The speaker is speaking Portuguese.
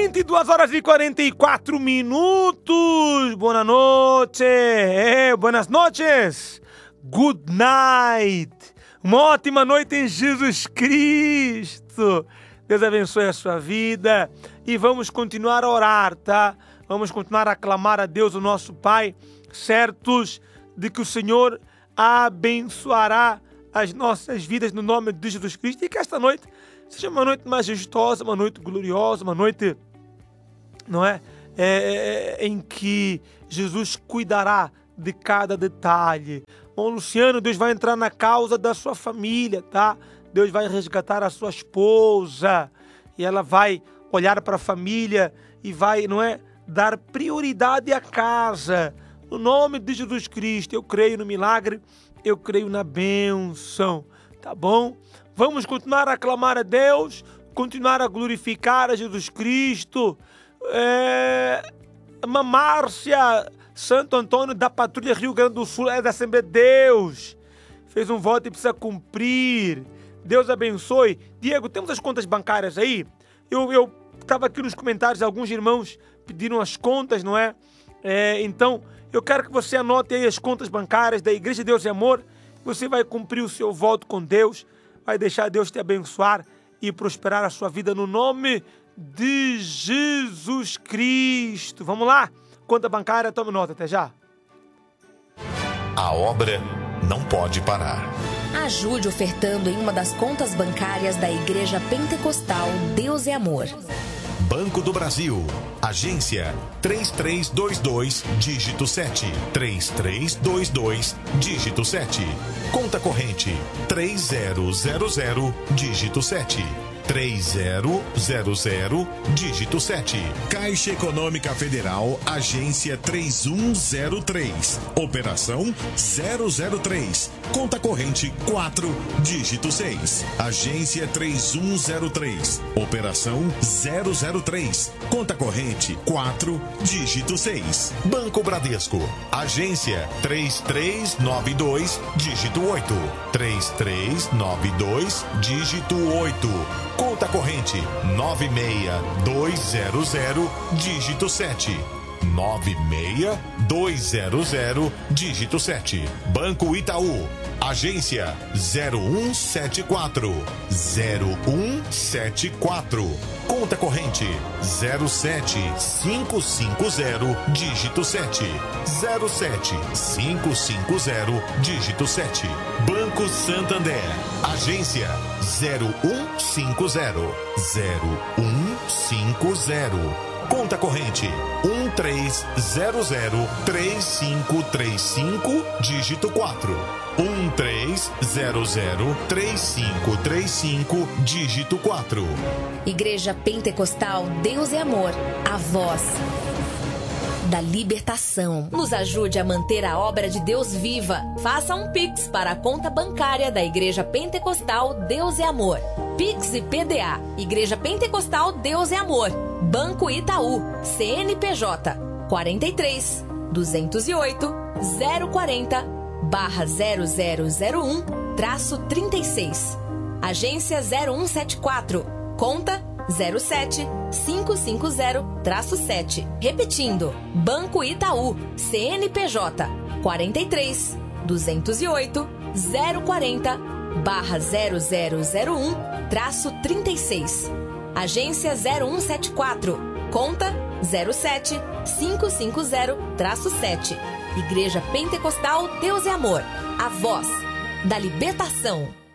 22 horas e 44 minutos. Boa noite. Buenas noches. Good night. Uma ótima noite em Jesus Cristo. Deus abençoe a sua vida. E vamos continuar a orar, tá? Vamos continuar a clamar a Deus, o nosso Pai, certos de que o Senhor abençoará as nossas vidas no nome de Jesus Cristo. E que esta noite seja uma noite majestosa, uma noite gloriosa, uma noite, não é? Em que Jesus cuidará de cada detalhe. Bom, Luciano, Deus vai entrar na causa da sua família, tá? Deus vai resgatar a sua esposa e ela vai olhar para a família e vai, não é, dar prioridade à casa. No nome de Jesus Cristo, eu creio no milagre, eu creio na bênção, tá bom? Vamos continuar a clamar a Deus, continuar a glorificar a Jesus Cristo. Márcia Santo Antônio da Patrulha Rio Grande do Sul, é da Assembleia de Deus. Fez um voto e precisa cumprir. Deus abençoe. Diego, temos as contas bancárias aí? Eu estava aqui nos comentários, alguns irmãos pediram as contas, não é? Então, eu quero que você anote aí as contas bancárias da Igreja Deus e Amor. Você vai cumprir o seu voto com Deus, vai deixar Deus te abençoar e prosperar a sua vida no nome de Jesus Cristo. Vamos lá? Conta bancária, tome nota, até já. A obra não pode parar. Ajude ofertando em uma das contas bancárias da Igreja Pentecostal Deus e Amor. Banco do Brasil, agência 3322, dígito 7, 3322, dígito 7. Conta corrente 3000, dígito 7. 3000, dígito 7. Caixa Econômica Federal, agência 3103, operação 003, conta corrente 4, dígito 6. Agência 3103, operação 003, conta corrente 4, dígito 6. Banco Bradesco, agência 3392, dígito 8, 3392, dígito 8. Conta corrente 96200, dígito 7. 96200, dígito 7. Banco Itaú, agência 0174. 0174. Conta corrente 07550, dígito 7. 07550, dígito 7. Banco Santander, agência 0150. 0150. Conta corrente 13003535, dígito 4. 13003535, dígito 4. Igreja Pentecostal Deus é Amor, a voz da libertação. Nos ajude a manter a obra de Deus viva. Faça um Pix para a conta bancária da Igreja Pentecostal Deus é Amor. Pix e PDA, Igreja Pentecostal Deus é Amor. Banco Itaú, CNPJ 43 208 040 /0001-36. Agência 0174, conta 07550-7. Repetindo, Banco Itaú, CNPJ 43 208 040 /0001-36. Agência 0174, conta 07550-7. Igreja Pentecostal Deus é Amor, a voz da libertação.